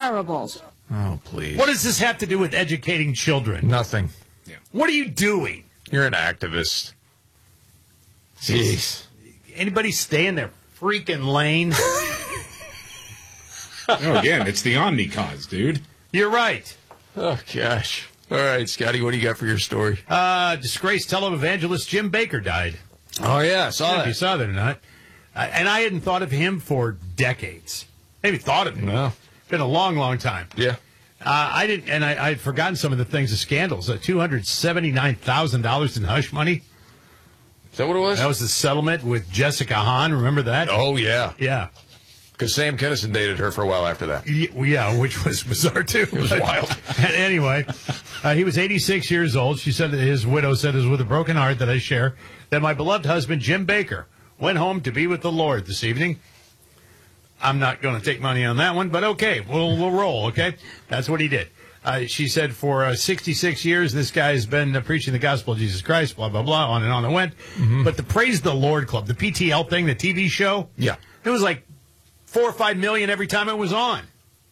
terrible. Oh, please. What does this have to do with educating children? Nothing. Yeah. What are you doing? You're an activist. Jeez. Anybody stay in their freaking lane? Again, it's the Omni-Cause, dude. You're right. Oh, gosh. All right, Scotty, what do you got for your story? Disgraced televangelist Jim Bakker died. Oh, yeah, I saw If that. you saw that or not. And I hadn't thought of him for decades. Maybe thought of him. No. Been a long, long time. Yeah. I didn't, and I had forgotten some of the things, the scandals. $279,000 in hush money. Is that what it was? That was the settlement with Jessica Hahn. Remember that? Oh, yeah. Yeah. Because Sam Kinison dated her for a while after that. Yeah, which was bizarre, too. It was wild. Anyway, he was 86 years old. She said that his widow said, it was with a broken heart that I share that my beloved husband, Jim Bakker, went home to be with the Lord this evening. I'm not going to take money on that one, but okay, we'll roll, okay? That's what he did. She said for 66 years, this guy has been preaching the gospel of Jesus Christ, blah, blah, blah, on and on it went. Mm-hmm. But the Praise the Lord Club, the PTL thing, the TV show, yeah, it was like 4 or 5 million every time it was on.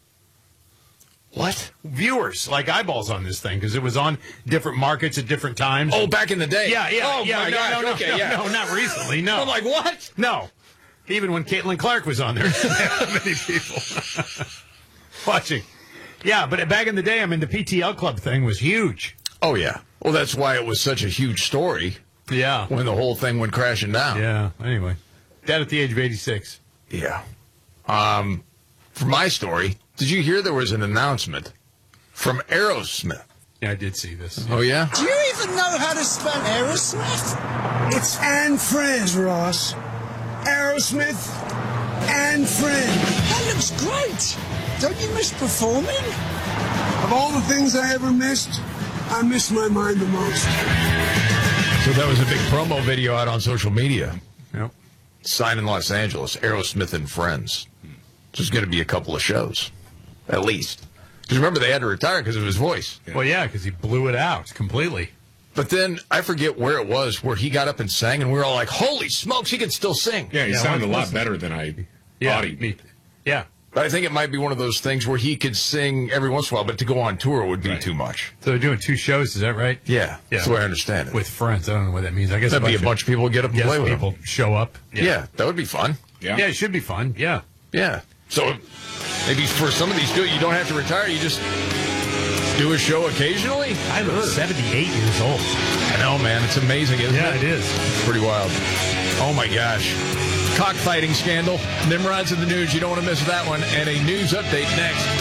What? Viewers, like eyeballs on this thing, because it was on different markets at different times. Oh, back in the day? Yeah. Oh, yeah, my gosh. No, not recently, no. I'm like, what? No. Even when Caitlin Clark was on there, many people watching. Yeah, but back in the day, I mean, the PTL Club thing was huge. Oh, yeah. Well, that's why it was such a huge story. Yeah. When the whole thing went crashing down. Yeah, anyway. Dead at the age of 86. Yeah. For my story, did you hear there was an announcement from Aerosmith? Yeah, I did see this. Oh, yeah? Do you even know how to spell Aerosmith? It's and Friends, Ross. Aerosmith and Friends. That looks great. Don't you miss performing? Of all the things I ever missed, I miss my mind the most. So that was a big promo video out on social media. Yep. Signed in Los Angeles, Aerosmith and Friends. There's going to be a couple of shows, at least. Because remember, they had to retire because of his voice. Well, yeah, because he blew it out completely. But then, I forget where it was, where he got up and sang, and we were all like, holy smokes, he can still sing. Yeah, he sounded a lot better than I thought he. Yeah. But I think it might be one of those things where he could sing every once in a while, but to go on tour would be too much. So they're doing 2 shows, is that right? Yeah, that's the way I understand it. With friends. I don't know what that means. I guess that'd be a bunch of people get up and play with people them. show up. Yeah, that would be fun. Yeah, it should be fun. Yeah. Yeah. So maybe for some of these, you don't have to retire. You just do a show occasionally. I'm 78 years old. I know, man. It's amazing, isn't it? Yeah, it is. It's pretty wild. Oh, my gosh. Cockfighting scandal. Nimrod's in the news. You don't want to miss that one. And a news update next.